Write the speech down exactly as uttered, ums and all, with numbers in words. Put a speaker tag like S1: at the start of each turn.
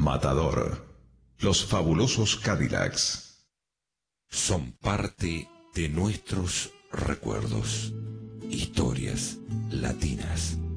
S1: Matador. Los fabulosos Cadillacs.
S2: Son parte de nuestros recuerdos. Historias latinas.